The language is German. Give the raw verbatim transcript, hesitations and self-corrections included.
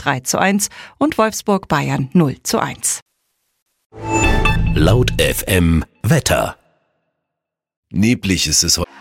drei zu eins und Wolfsburg-Bayern null zu eins. Laut F M Wetter. Neblig ist es heute.